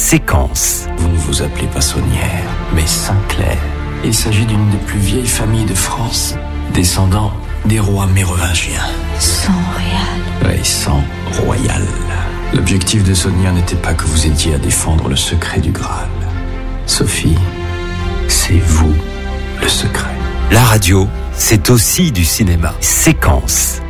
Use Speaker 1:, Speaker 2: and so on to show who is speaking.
Speaker 1: Séquence.
Speaker 2: Vous ne vous appelez pas Saunière, mais Sinclair. Il s'agit d'une des plus vieilles familles de France, descendant des rois mérovingiens.
Speaker 3: Sang royal.
Speaker 2: Oui, sang royal. L'objectif de Sonia n'était pas que vous aidiez à défendre le secret du Graal. Sophie, c'est vous le secret.
Speaker 1: La radio, c'est aussi du cinéma. Séquence.